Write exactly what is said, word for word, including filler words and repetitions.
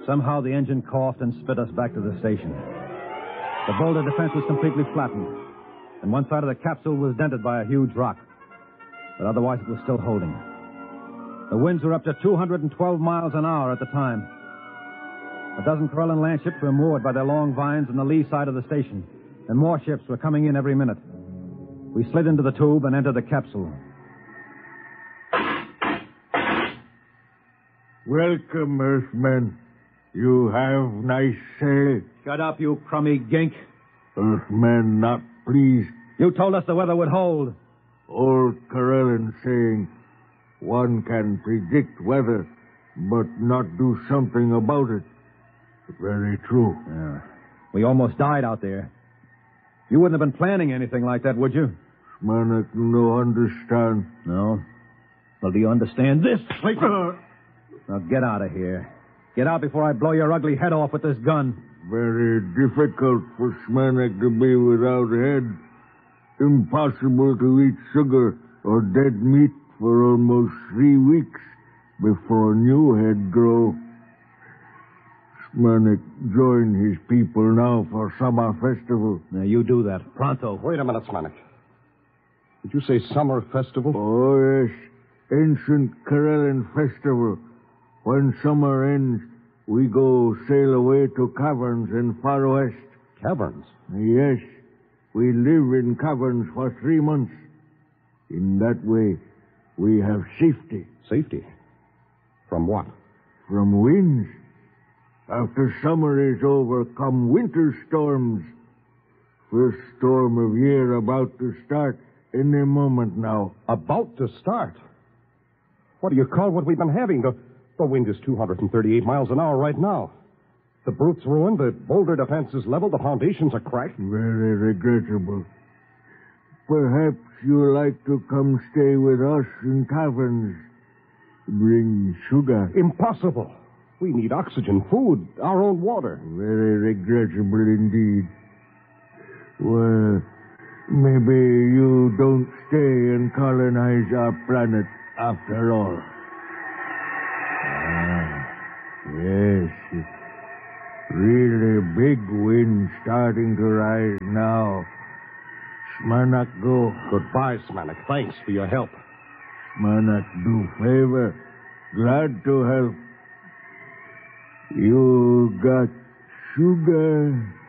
Somehow the engine coughed and spit us back to the station. The boulder defense was completely flattened, and one side of the capsule was dented by a huge rock. But otherwise it was still holding. The winds were up to two hundred twelve miles an hour at the time. A dozen Corellan land ships were moored by their long vines on the lee side of the station, and more ships were coming in every minute. We slid into the tube and entered the capsule. Welcome, Earthmen. You have nice sail. Shut up, you crummy gink. Earthmen not pleased. You told us the weather would hold. Old Corellan saying, one can predict weather, but not do something about it. Very true. Yeah. We almost died out there. You wouldn't have been planning anything like that, would you? Smanak no understand. No? Well, do you understand this? Uh, Now get out of here. Get out before I blow your ugly head off with this gun. Very difficult for Smanak to be without head. Impossible to eat sugar or dead meat for almost three weeks before new head grow. Smanak join his people now for summer festival. Now, you do that. Pronto. Wait a minute, Smanak. Did you say summer festival? Oh, yes. Ancient Corellan festival. When summer ends, we go sail away to caverns in far west. Caverns? Yes. We live in caverns for three months. In that way, we have safety. Safety? From what? From winds. After summer is over, come winter storms. First storm of year about to start any moment now. About to start? What do you call what we've been having? The, the wind is two hundred thirty-eight miles an hour right now. The brute's ruined, the boulder defense is leveled, the foundations are cracked. Very regrettable. Perhaps you like to come stay with us in caverns. Bring sugar. Impossible. We need oxygen, food, our own water. Very regrettable indeed. Well, maybe you don't stay and colonize our planet after all. Ah, yes. Really big wind starting to rise now. Smanak go. Goodbye, Smanak. Thanks for your help. Smanak do favor. Glad to help. You got sugar?